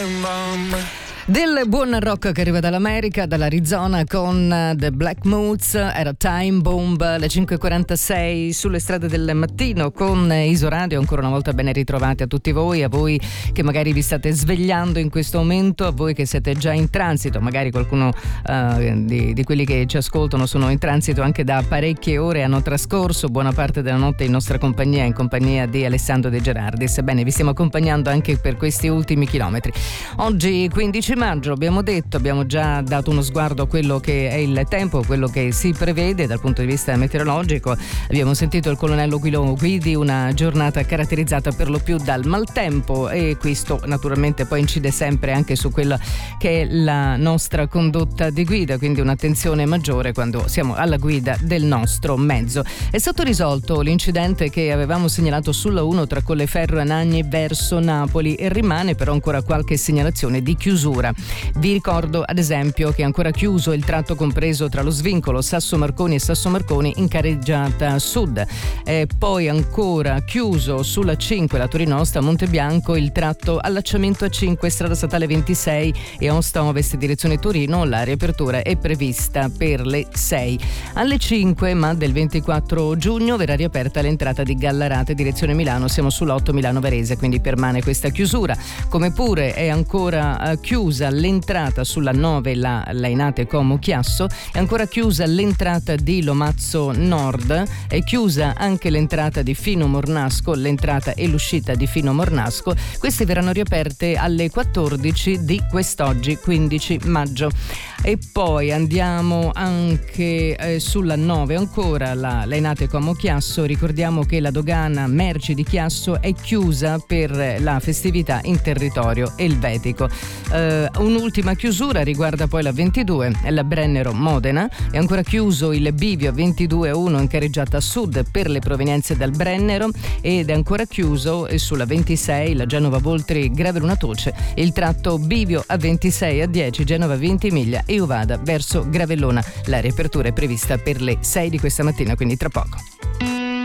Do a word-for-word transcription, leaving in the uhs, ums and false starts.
Del buon rock che arriva dall'America, dall'Arizona, con The Black Moods. Era Time Bomb, alle cinque e quarantasei sulle strade del mattino con Isoradio. Ancora una volta ben ritrovati a tutti voi, a voi che magari vi state svegliando in questo momento, a voi che siete già in transito, magari qualcuno uh, di, di quelli che ci ascoltano sono in transito anche da parecchie ore, hanno trascorso buona parte della notte in nostra compagnia, in compagnia di Alessandro De Gerardis. Ebbene, vi stiamo accompagnando anche per questi ultimi chilometri. Oggi quindici maggio, abbiamo detto, abbiamo già dato uno sguardo a quello che è il tempo, quello che si prevede dal punto di vista meteorologico. Abbiamo sentito il colonnello Guidi, una giornata caratterizzata per lo più dal maltempo, e questo naturalmente poi incide sempre anche su quella che è la nostra condotta di guida, quindi un'attenzione maggiore quando siamo alla guida del nostro mezzo. È stato risolto l'incidente che avevamo segnalato sulla uno tra Colleferro e Anagni verso Napoli, e rimane però ancora qualche segnalazione di chiusura. Vi ricordo ad esempio che è ancora chiuso il tratto compreso tra lo svincolo Sasso Marconi e Sasso Marconi in carreggiata sud, e poi ancora chiuso sulla cinque, la Torino-Osta Montebianco, il tratto allacciamento A cinque strada statale ventisei e Osta Ovest direzione Torino. La riapertura è prevista per le sei. Alle cinque ma del ventiquattro giugno verrà riaperta l'entrata di Gallarate direzione Milano, siamo sull'otto Milano Varese, quindi permane questa chiusura. Come pure è ancora uh, chiusa l'entrata sulla nove, la Lainate Como Chiasso, è ancora chiusa l'entrata di Lomazzo Nord, è chiusa anche l'entrata di Fino Mornasco, l'entrata e l'uscita di Fino Mornasco. Queste verranno riaperte alle quattordici di quest'oggi quindici maggio. E poi andiamo anche eh, sulla nove, ancora la Lainate Como Chiasso. Ricordiamo che la dogana merci di Chiasso è chiusa per la festività in territorio elvetico. Eh, un'ultima chiusura riguarda poi la ventidue, la Brennero Modena, è ancora chiuso il bivio ventidue uno in carreggiata sud per le provenienze dal Brennero, ed è ancora chiuso sulla ventisei la Genova Voltri Graveluna Toce, il tratto bivio a ventisei a dieci Genova Ventimiglia e Uvada verso Gravellona. La riapertura è prevista per le sei di questa mattina, quindi tra poco.